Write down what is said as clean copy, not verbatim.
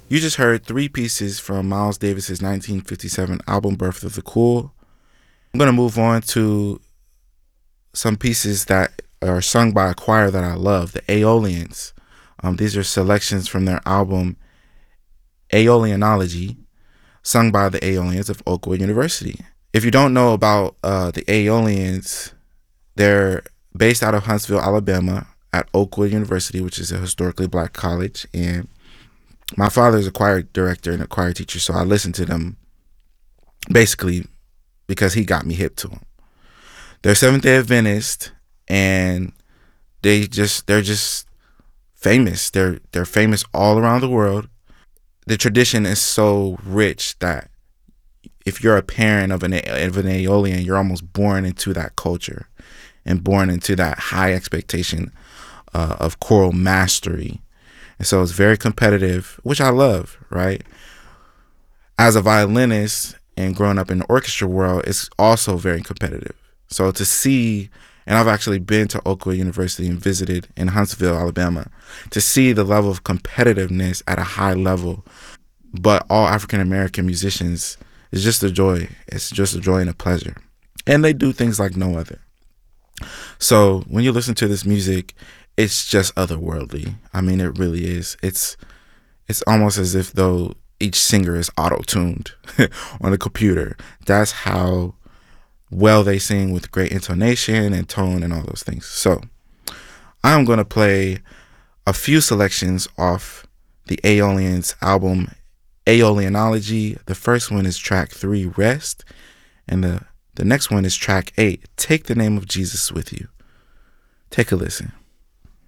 You just heard three pieces from Miles Davis's 1957 album Birth of the Cool. I'm going to move on to some pieces that are sung by a choir that I love, the Aeolians. These are selections from their album Aeolianology, sung by the Aeolians of Oakwood University. If you don't know about the Aeolians, they're based out of Huntsville, Alabama, at Oakwood University, which is a historically black college. And my father is a choir director and a choir teacher, so I listen to them basically because he got me hip to them. They're Seventh-day Adventist, and they're just famous. They're famous all around the world. The tradition is so rich that if you're a parent of an Aeolian, you're almost born into that culture and born into that high expectation of choral mastery. And so it's very competitive, which I love, right? As a violinist and growing up in the orchestra world, it's also very competitive. So to see, and I've actually been to Oakwood University and visited in Huntsville, Alabama, to see the level of competitiveness at a high level, but all African American musicians, is just a joy. It's just a joy and a pleasure. And they do things like no other. So when you listen to this music, it's just otherworldly. I mean, it really is. It's almost as if though each singer is auto-tuned on a computer. That's how well they sing, with great intonation and tone and all those things. So I'm going to play a few selections off the Aeolians album Aeolianology. The first one is track 3, Rest, and the next one is track 8, Take the Name of Jesus With You. Take a listen.